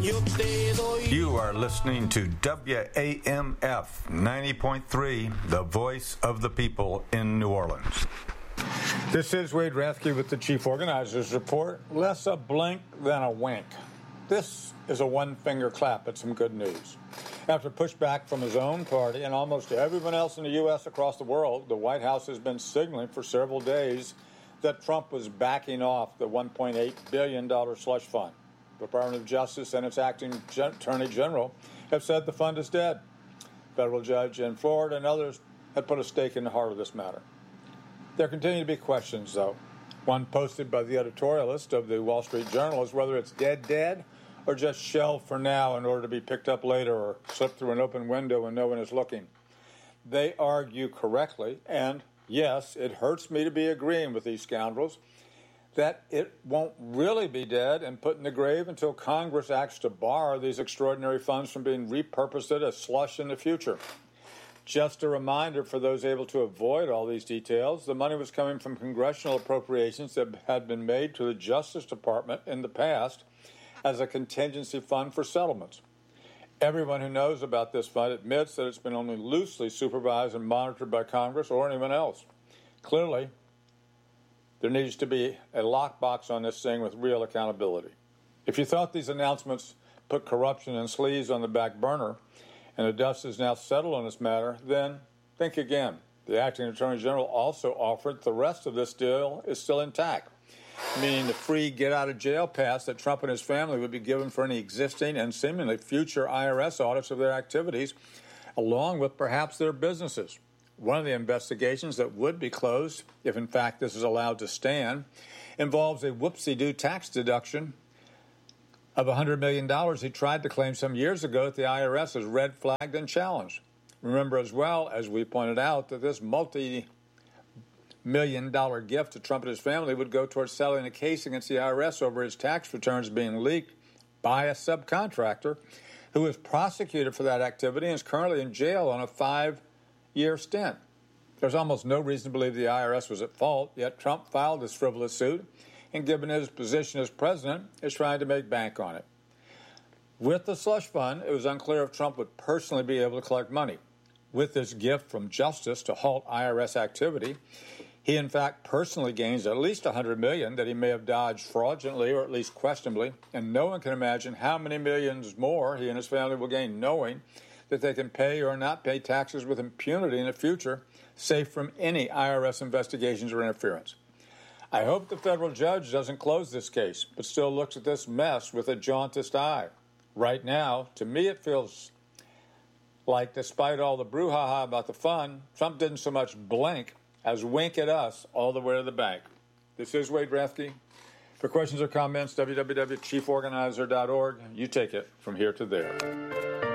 You are listening to WAMF 90.3, the voice of the people in New Orleans. This is Wade Rathke with the Chief Organizers Report. Less a blink than a wink. This is a one-finger clap at some good news. After pushback from his own party and almost everyone else in the U.S. across the world, the White House has been signaling for several days that Trump was backing off the $1.8 billion slush fund. The Department of Justice and its acting Attorney General have said the fund is dead. Federal judge in Florida and others have put a stake in the heart of this matter. There continue to be questions, though. One posted by the editorialist of the Wall Street Journal is whether it's dead, or just shelved for now in order to be picked up later or slipped through an open window when no one is looking. They argue correctly, and yes, it hurts me to be agreeing with these scoundrels, that it won't really be dead and put in the grave until Congress acts to bar these extraordinary funds from being repurposed as slush in the future. Just a reminder for those able to avoid all these details, the money was coming from congressional appropriations that had been made to the Justice Department in the past as a contingency fund for settlements. Everyone who knows about this fund admits that it's been only loosely supervised and monitored by Congress or anyone else. Clearly, there needs to be a lockbox on this thing with real accountability. If you thought these announcements put corruption and sleaze on the back burner and the dust is now settled on this matter, then think again. The acting Attorney General also offered the rest of this deal is still intact, meaning the free get-out-of-jail pass that Trump and his family would be given for any existing and seemingly future IRS audits of their activities, along with perhaps their businesses. One of the investigations that would be closed, if in fact this is allowed to stand, involves a whoopsie-doo tax deduction of $100 million he tried to claim some years ago that the IRS has red flagged and challenged. Remember as well, as we pointed out, that this multi-million-dollar gift to Trump and his family would go towards settling a case against the IRS over his tax returns being leaked by a subcontractor who was prosecuted for that activity and is currently in jail on a 5-year stint. There's almost no reason to believe the IRS was at fault, yet Trump filed this frivolous suit and, given his position as president, is trying to make bank on it. With the slush fund, it was unclear if Trump would personally be able to collect money. With this gift from Justice to halt IRS activity, he in fact personally gains at least $100 million that he may have dodged fraudulently or at least questionably, and no one can imagine how many millions more he and his family will gain knowing that they can pay or not pay taxes with impunity in the future, safe from any IRS investigations or interference. I hope the federal judge doesn't close this case, but still looks at this mess with a jaundiced eye. Right now, to me, it feels like, despite all the brouhaha about the fund, Trump didn't so much blink as wink at us all the way to the bank. This is Wade Rathke. For questions or comments, www.chieforganizer.org. You take it from here to there.